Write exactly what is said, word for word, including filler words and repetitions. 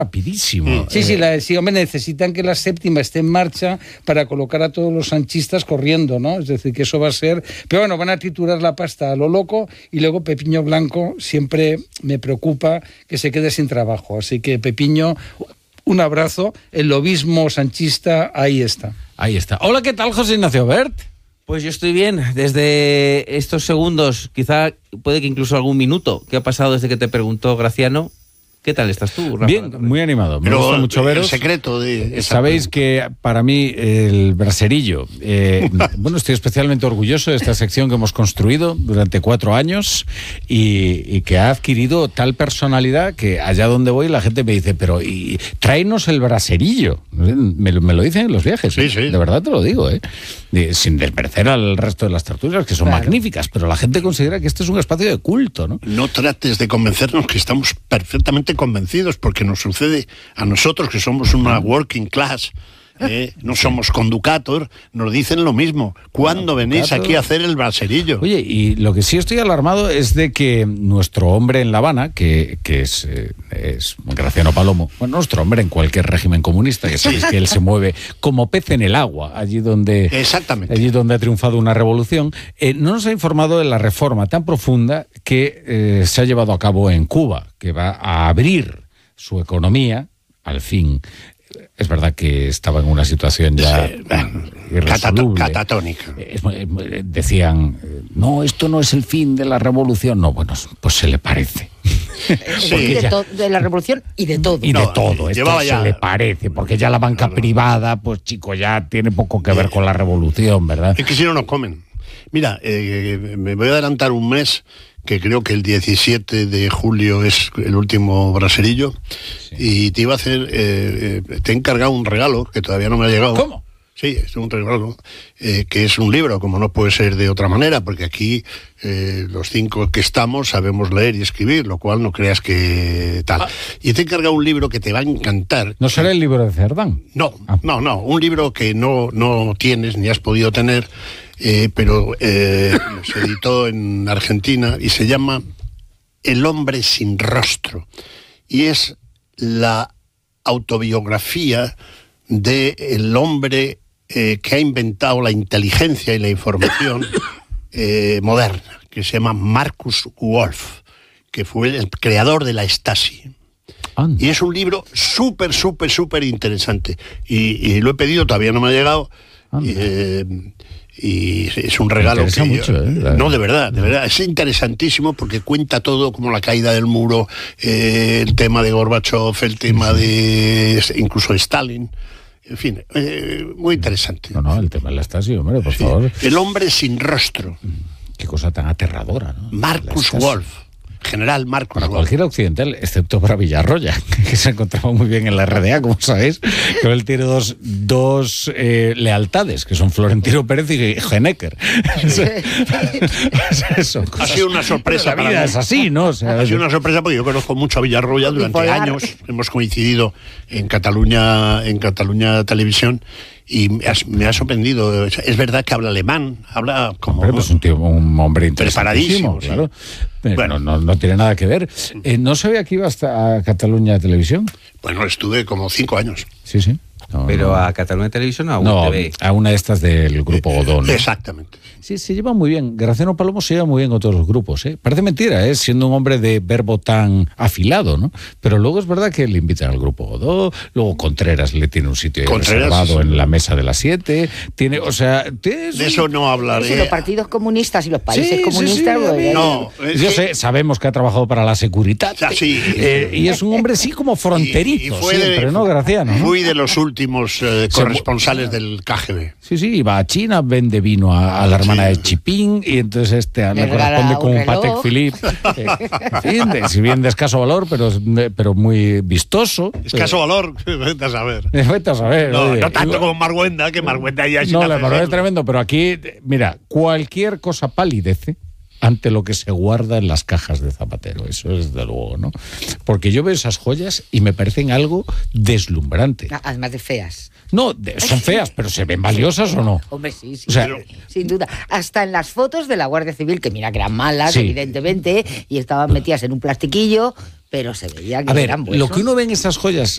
rapidísimo. Sí, eh, sí, la, sí, hombre, necesitan que la séptima esté en marcha para colocar a todos los sanchistas corriendo, ¿no? Es decir, que eso va a ser... Pero bueno, van a triturar la pasta a lo loco y luego Pepiño Blanco siempre me preocupa que se quede sin trabajo. Así que Pepiño, un abrazo, el lobismo sanchista, ahí está. Ahí está. Hola, ¿qué tal, José Ignacio Bert? Pues yo estoy bien, desde estos segundos, quizá puede que incluso algún minuto que ha pasado desde que te preguntó Graciano. ¿Qué tal estás tú, Rafa? Bien, muy animado. Me Pero gusta mucho veros. el secreto de... esa Sabéis pregunta. que para mí el braserillo, eh, bueno, estoy especialmente orgulloso de esta sección que hemos construido durante cuatro años y, y que ha adquirido tal personalidad que allá donde voy la gente me dice, pero y, tráenos el braserillo. Me, me lo dicen en los viajes. Sí, ¿eh? sí. De verdad te lo digo, ¿eh? De, sin desmerecer al resto de las tertulias, que son Claro. magníficas, pero la gente considera que este es un espacio de culto, ¿no? No trates de convencernos, que estamos perfectamente convencidos, porque nos sucede a nosotros, que somos una working class, eh, no somos conducator, nos dicen lo mismo. ¿Cuándo venís conducator. aquí a hacer el braserillo? Oye, y lo que sí estoy alarmado es de que nuestro hombre en La Habana, que, que es, eh, es Graciano Palomo, bueno, nuestro hombre en cualquier régimen comunista, ya sabéis que él se mueve como pez en el agua, allí donde, Exactamente. allí donde ha triunfado una revolución, eh, no nos ha informado de la reforma tan profunda que eh, se ha llevado a cabo en Cuba, que va a abrir su economía, al fin. Es verdad que estaba en una situación ya Sí, bueno, irresoluble. catato- catatónica. Es- es- decían, no, esto no es el fin de la revolución. No, bueno, pues se le parece. Sí. de, to- de la revolución y de todo. Y de No, todo, esto llevaba se ya- le parece, porque ya la banca privada, pues chico, ya tiene poco que ver con la revolución, ¿verdad? Es que si no nos comen. Mira, eh, me voy a adelantar un mes, que creo que el diecisiete de julio es el último braserillo, y te iba a hacer, eh, eh, te he encargado un regalo que todavía no me ha llegado. ¿Cómo? Sí, es un regalo, eh, que es un libro, como no puede ser de otra manera, porque aquí eh, los cinco que estamos sabemos leer y escribir, lo cual no creas que tal. Y te he encargado un libro que te va a encantar. ¿No será el libro de Cerdán? No, Ah. no, no, un libro que no, no tienes ni has podido tener, eh, pero eh, se editó en Argentina y se llama El hombre sin rostro. Y es la autobiografía del hombre eh, que ha inventado la inteligencia y la información eh, moderna, que se llama Marcus Wolf, que fue el creador de la Stasi. Anda. Y es un libro súper, súper, súper interesante. Y, y lo he pedido, todavía no me ha llegado. Y, eh, y es un regalo interesa que mucho, yo- ¿eh? La- No, de verdad, de verdad. Es interesantísimo porque cuenta todo, como la caída del muro, eh, el tema de Gorbachev, el tema de incluso de Stalin. En fin, eh, muy interesante. No, no, el tema de la Stasi, hombre, por favor. El hombre sin rostro. Qué cosa tan aterradora, ¿no? Marcus La Stasi. Wolf. General Marcus Para Wolf. cualquier occidental, excepto para Villarroya, que se encontraba muy bien en la R D A, como sabéis, pero él tiene dos, dos eh, lealtades, que son Florentino Pérez y Genecker. Eso, Ha cosas- sido una sorpresa La para vida mí. es así, ¿no? O sea, Ha sido una sorpresa porque yo conozco mucho a Villarroya durante Bipolar. años. Hemos coincidido en Cataluña, en Cataluña Televisión, y me ha, me ha sorprendido. Es verdad que habla alemán, habla como... Hombre, pues un, tío, un hombre interesantísimo, Preparadísimo, sí. claro. Pero Bueno. no, no tiene nada que ver. Eh, ¿No sabía que iba hasta a Cataluña Televisión? Bueno, estuve como cinco años. Sí, sí. No, Pero no. a Cataluña Televisión o a U No, T V. a una de estas del grupo Godón. ¿no? Exactamente. Sí, se lleva muy bien. Graciano Palomo se lleva muy bien con todos los grupos, ¿eh? Parece mentira, ¿eh? Siendo un hombre de verbo tan afilado, ¿no? Pero luego es verdad que le invitan al grupo Godó, luego Contreras le tiene un sitio ahí Contreras, reservado sí. en la mesa de las siete. Tiene, o sea, tiene- De eso no Si hablaré. los partidos comunistas y los países Sí, sí, comunistas... sí, pues, a mí- eh, No, es Yo que- sé, sabemos que ha trabajado para la Securitat. Ya, sí. Eh, y es un hombre sí como fronterizo, Y- y fue de- siempre, ¿no, Graciano? ¿no? Fui de los últimos eh, corresponsales del K G B. Sí, sí, va a China, vende vino a, a la hermana Sí. de Chipín y entonces este le Le regala corresponde con un un Patek reloj. Philippe. eh, en fin, de- si bien de escaso valor, pero, pero muy vistoso. Escaso valor, vete a saber. Eh, vete a saber. No, oye. no tanto como Marguenda, que Marguenda ya sin No, la hacer verdad es verlo. tremendo, pero aquí, mira, cualquier cosa palidece ante lo que se guarda en las cajas de Zapatero, eso es de luego, ¿no? Porque yo veo esas joyas y me parecen algo deslumbrante. Además de feas. No, de- son feas, pero ¿se ven valiosas o no? Hombre, sí, sí. O sea, pero- sin duda. Hasta en las fotos de la Guardia Civil, que mira que eran malas, Sí. evidentemente, y estaban metidas en un plastiquillo, pero se veía que A ver, eran buenos. lo que uno ve en esas joyas